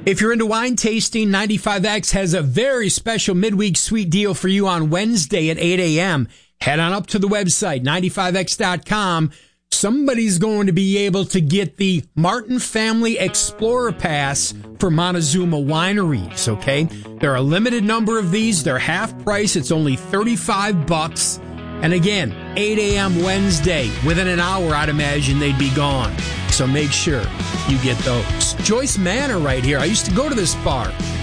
If you're into wine tasting, 95X has a very special midweek sweet deal for you on Wednesday at 8 a.m. Head on up to the website, 95x.com. Somebody's going to be able to get the Martin Family Explorer Pass for Montezuma Wineries, okay? There are a limited number of these. They're half price. It's only $35. And again, 8 a.m. Wednesday. Within an hour, I'd imagine they'd be gone. So make sure you get those. Joyce Manor right here. I used to go to this bar.